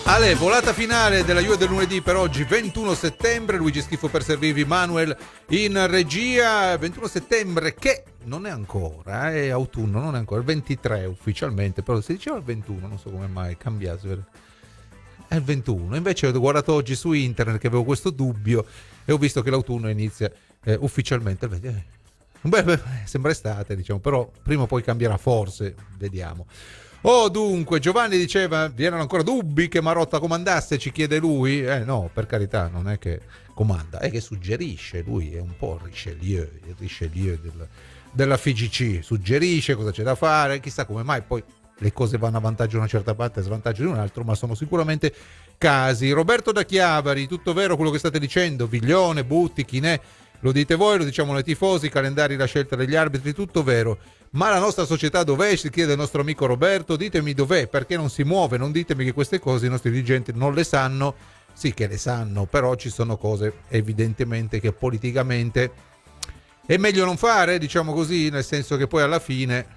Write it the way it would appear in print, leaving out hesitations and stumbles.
Ale, volata finale della Juve del lunedì per oggi, 21 settembre. Luigi Schifo per servirvi, Manuel in regia. 21 settembre che non è ancora, è autunno, non è ancora, il 23 ufficialmente, però si diceva il 21, non so come mai è cambiato. È il 21, invece ho guardato oggi su internet che avevo questo dubbio e ho visto che l'autunno inizia ufficialmente. Beh, sembra estate, diciamo, però prima o poi cambierà forse, vediamo. Oh, dunque, Giovanni diceva, vi erano ancora dubbi che Marotta comandasse, ci chiede lui? No, per carità, non è che comanda, è che suggerisce, lui è un po' il Richelieu della FIGC, suggerisce cosa c'è da fare, chissà come mai poi le cose vanno a vantaggio di una certa parte e a svantaggio di un altro, ma sono sicuramente casi. Roberto da Chiavari, tutto vero quello che state dicendo, Viglione, Butti, Chinè, lo dite voi, lo diciamo noi tifosi, calendari, la scelta degli arbitri, tutto vero. Ma la nostra società dov'è? Si chiede il nostro amico Roberto, ditemi dov'è, perché non si muove, non ditemi che queste cose i nostri dirigenti non le sanno, sì che le sanno, però ci sono cose evidentemente che politicamente è meglio non fare, diciamo così, nel senso che poi alla fine